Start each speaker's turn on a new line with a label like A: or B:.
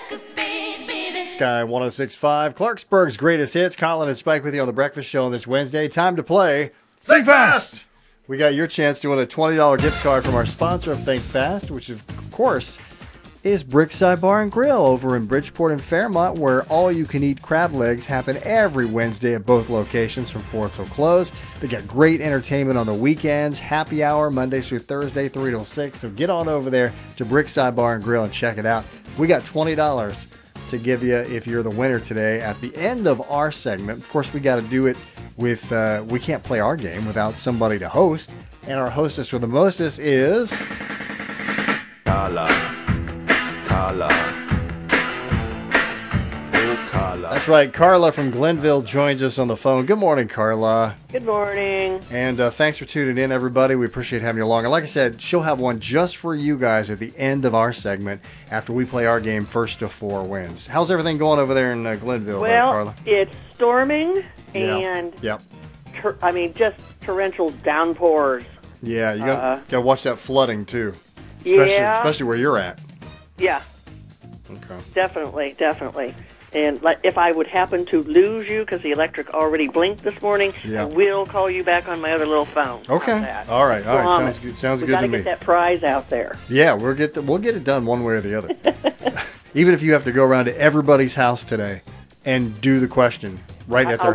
A: Sky 106.5, Clarksburg's greatest hits. Colin and Spike with you on The Breakfast Show on this Wednesday. Time to play Think Fast! We got your chance to win a $20 gift card from our sponsor of Think Fast, which of course is Brickside Bar and Grill over in Bridgeport and Fairmont, where all-you-can-eat crab legs happen every Wednesday at both locations from 4 till close. They got great entertainment on the weekends, happy hour Mondays through Thursday, 3 till 6. So get on over there to Brickside Bar and Grill and check it out. We got $20 to give you if you're the winner today at the end of our segment. Of course, we got to do it with, we can't play our game without somebody to host. And our hostess with the mostest is...
B: Carla. Oh, Carla.
A: That's right. Carla from Glenville joins us on the phone. Good morning, Carla.
C: Good morning.
A: And thanks for tuning in, everybody. We appreciate having you along. And like I said, she'll have one just for you guys at the end of our segment after we play our game, First to Four Wins. How's everything going over there in Glenville, Carla?
C: It's storming
A: Yeah.
C: and,
A: Yep.
C: just torrential downpours.
A: Yeah, you got to watch that flooding, too. Especially where you're at.
C: Yeah,
A: Okay.
C: definitely. And if I would happen to lose you, because the electric already blinked this morning,
A: Yeah.
C: I will call you back on my other little phone.
A: Okay.
C: How's that?
A: All right.
C: Promise.
A: Sounds
C: We
A: good
C: got
A: to
C: to
A: me.
C: get that prize out there.
A: Yeah, we'll get it done one way or the other. Even if you have to go around to everybody's house today and do the question right at their